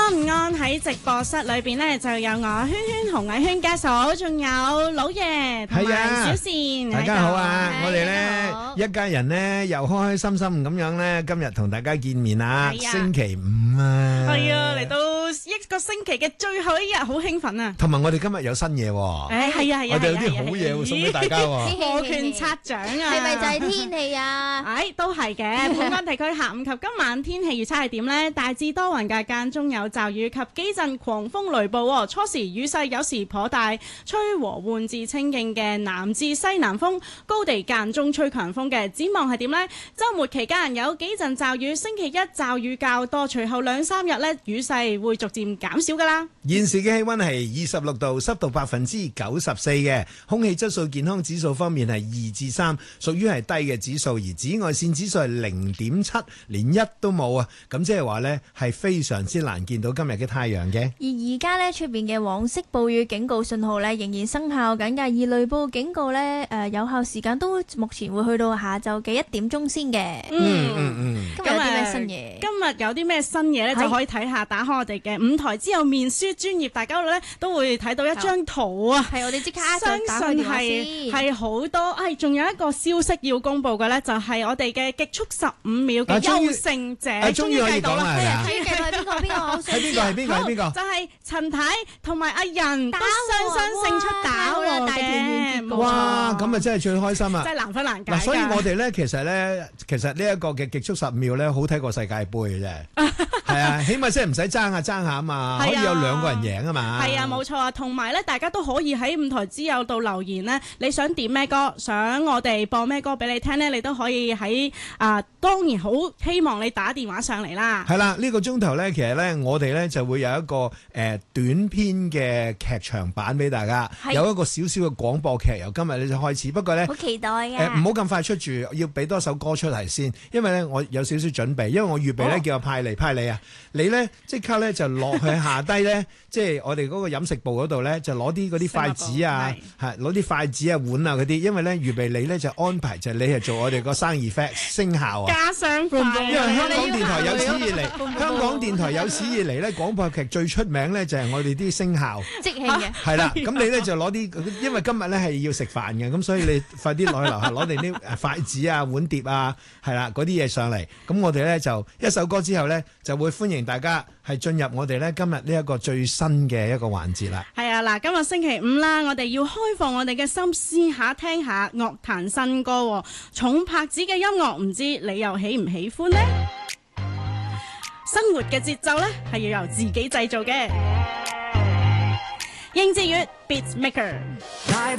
午安喺直播室裏邊呢，就有我圈圈紅藝圈家嫂，仲有老爺同埋小倩。 大家好啊！我哋呢一家人呢又開開心心咁樣呢，今日同大家見面啊！星期五啊， 係啊，嚟到一個星期嘅最後一日，好興奮啊！ 同埋我哋今日有新嘢喎， 係啊， 我哋有啲好嘢會送俾大家喎， 摩拳擦掌啊！ 係咪就係天氣啊？ 都係嘅。本港地區下午及今晚天氣預測係點呢？大致多雲嘅，間中有驟雨及幾陣狂風雷暴。初時雨勢有時頗大，吹和緩至清勁嘅南至西南風，高地間中吹強風嘅。展望係點呢？週末期間有幾陣驟雨，星期一驟雨較多，隨後2、3日呢雨勢會逐漸減少㗎啦。 現時嘅氣溫係26度，濕度94%嘅，空氣質素健康指數方面係2至3，屬於係低嘅指數，而紫外線指數係0.7，連1都冇啊！咁即係話呢係非常之難見到今日嘅太陽嘅。 而家呢，出邊嘅黃色暴雨警告信號呢仍然生效緊㗎，而雷暴警告呢有效時間都目前會去到下晝嘅1點鐘先嘅。今日有啲咩新嘢？ 今日有啲咩新嘢呢？就可以睇下，打開我哋嘅5台之後面書專頁，大家呢都會睇到一張圖啊！ 係我哋即刻相信係好多。仲有一個消息要公佈嘅呢，就係我哋嘅極速15秒嘅優勝者，終於計到啦！ 係邊個？ 係邊個？ 就係陳太同埋阿仁都雙勝出打和嘅。 哇！咁啊真係最開心啊！ 真係難分難解。 所以我哋咧，其實呢一個嘅極速15秒咧，好睇過世界盃嘅啫。係啊，起碼即係唔使爭下啊嘛，可以有2個人贏啊嘛。係啊，冇錯啊。同埋咧，大家都可以喺5台之友度留言咧，你想點咩歌，想我哋播咩歌俾你聽咧，你都可以喺當然好希望你打電話上嚟啦。 係啦，呢個鐘頭咧，其實咧，我哋咧就會有一個短篇嘅劇場版俾大家，有一個少少嘅廣播劇，由今日咧就開始。不過咧， 好期待啊！ 唔好咁快出住，要俾多首歌出嚟先，因為咧我有少少準備，因為我預備咧叫我派你啊，你咧即刻咧就落去下低咧，即係我哋嗰個飲食部嗰度咧，就攞啲嗰啲筷子啊，攞啲筷子啊、碗啊嗰啲，因為咧預備你咧就安排就你係做我哋個生意 effect 聲效啊， 加雙筷， 因為香港電台有史以嚟咧廣播劇最出名咧就係我哋啲聲效， 即興嘅係啦，咁你咧就攞啲，因為今日咧係要食飯嘅，咁所以你快啲落去樓下攞定啲筷子啊、碗碟啊，係啦嗰啲嘢上嚟，咁我哋咧就一首歌之後咧就會歡迎大家係進入我哋咧今日呢一個最新嘅一個環節啦。 係啊，嗱，今日星期5啦，我哋要開放我哋嘅心思下聽下樂壇新歌，重拍子嘅音樂，唔知你又喜唔喜歡呢？生活嘅節奏呢係要由自己製造嘅。應智越 Beatmaker。